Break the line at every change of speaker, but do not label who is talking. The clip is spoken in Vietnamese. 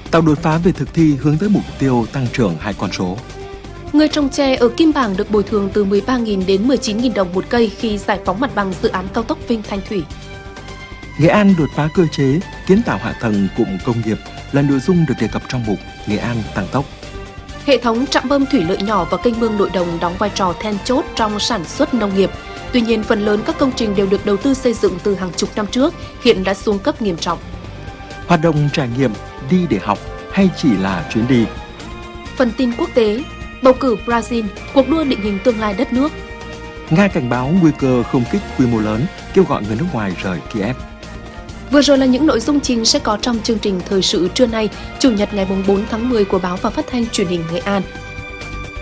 tạo đột phá về thực thi hướng tới mục tiêu tăng trưởng 2 con số.
Người trồng chè ở Kim Bảng được bồi thường từ 13.000 đến 19.000 đồng một cây khi giải phóng mặt bằng dự án cao tốc Vinh Thanh Thủy.
Nghệ An đột phá cơ chế, kiến tạo hạ tầng cụm công nghiệp là nội dung được đề cập trong mục Nghệ An tăng tốc.
Hệ thống trạm bơm thủy lợi nhỏ và kênh mương nội đồng đóng vai trò then chốt trong sản xuất nông nghiệp. Tuy nhiên, phần lớn các công trình đều được đầu tư xây dựng từ hàng chục năm trước, hiện đã xuống cấp nghiêm trọng.
Hoạt động trải nghiệm đi để học hay chỉ là chuyến đi?
Phần tin quốc tế, bầu cử Brazil, cuộc đua định hình tương lai đất nước.
Nga cảnh báo nguy cơ không kích quy mô lớn, kêu gọi người nước ngoài rời Kiev.
Vừa rồi là những nội dung chính sẽ có trong chương trình thời sự trưa nay, Chủ nhật ngày 4 tháng 10 của báo và phát thanh truyền hình Nghệ An.